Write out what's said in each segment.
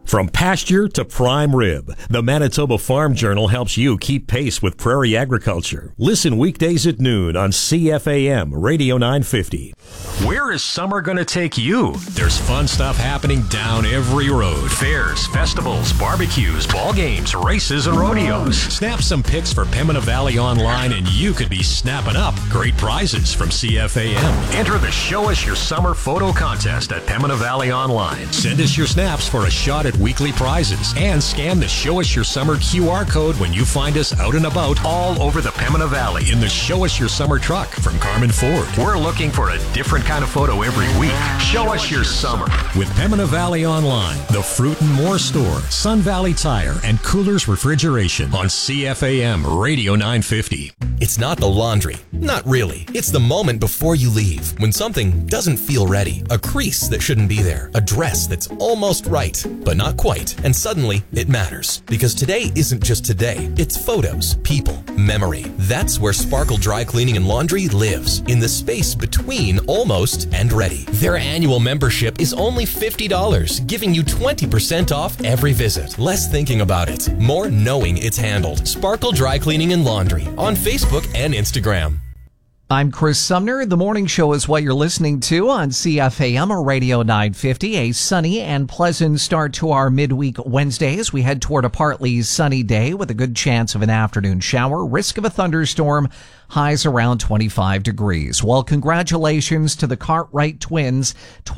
From pasture to prime rib, the Manitoba Farm Journal helps you keep pace with prairie agriculture. Listen weekdays at noon on CFAM Radio 950. Where is summer going to take you? There's fun stuff happening down every road. Fairs, festivals, barbecues, ball games, races, and rodeos. Snap some pics for Pembina Valley Online and you could be snapping up great prizes from CFAM. Enter the Show Us Your Summer photo contest at Pembina Valley Online. Send us your snaps for a shot at weekly prizes and scan the Show Us Your Summer QR code when you find us out and about all over the Pembina Valley in the Show Us Your Summer truck from Carmen Ford. We're looking for a different kind of photo every week. Show us your summer. With Pembina Valley Online, the Fruit and More Store, Sun Valley Tire, and Coolers Refrigeration on CFAM Radio 950. It's not the laundry. Not really. It's the moment before you leave, when something doesn't feel ready. A crease that shouldn't be there. A dress that's almost right, but not quite. And suddenly, it matters. Because today isn't just today. It's photos, people, memory. That's where Sparkle Dry Cleaning and Laundry lives. In the space between almost and ready. Their annual membership is only $50, giving you 20% off every visit. Less thinking about it, more knowing it's handled. Sparkle Dry Cleaning and Laundry on Facebook and Instagram. I'm Chris Sumner. The morning show is what you're listening to on CFAM Radio 950. A sunny and pleasant start to our midweek Wednesday as we head toward a partly sunny day with a good chance of an afternoon shower, risk of a thunderstorm, highs around 25 degrees. Well, congratulations to the Cartwright Twins,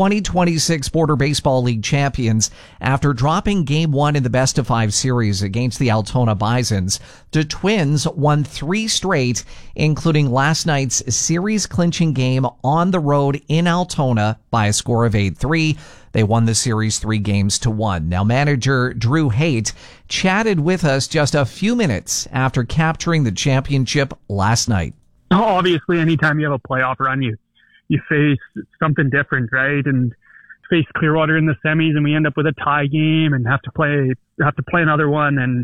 2026 Border Baseball League champions. After dropping Game 1 in the best-of-5 series against the Altona Bisons, the Twins won 3 straight, including last night's series-clinching game on the road in Altona by a score of 8-3. They won the series 3-1. Now, manager Drew Haight chatted with us just a few minutes after capturing the championship last night. Obviously, anytime you have a playoff run, you face something different, right? And face Clearwater in the semis, and we end up with a tie game and have to play another one, and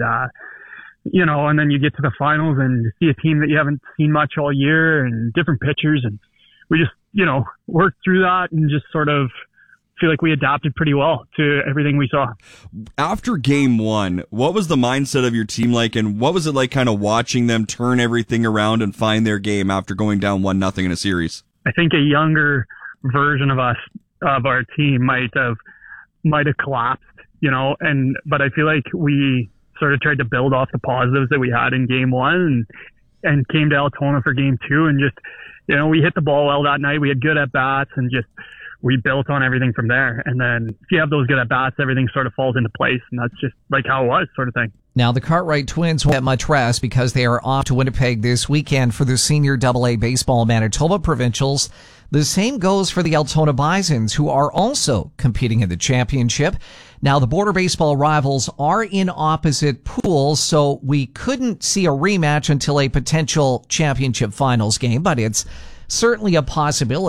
and then you get to the finals and see a team that you haven't seen much all year and different pitchers, and we just worked through that and just sort of feel like we adapted pretty well to everything we saw. After Game 1, what was the mindset of your team like, and what was it like kind of watching them turn everything around and find their game after going down 1-0 in a series? I think a younger version of our team might have collapsed, but I feel like we sort of tried to build off the positives that we had in Game 1 and came to Altona for Game 2 and just, we hit the ball well that night. We had good at-bats and just we built on everything from there. And then if you have those good at-bats, everything sort of falls into place. And that's just like how it was, sort of thing. Now, the Cartwright Twins won't get much rest because they are off to Winnipeg this weekend for the Senior AA Baseball Manitoba Provincials. The same goes for the Altona Bisons, who are also competing in the championship. Now, the Border Baseball rivals are in opposite pools, so we couldn't see a rematch until a potential championship finals game, but it's certainly a possibility.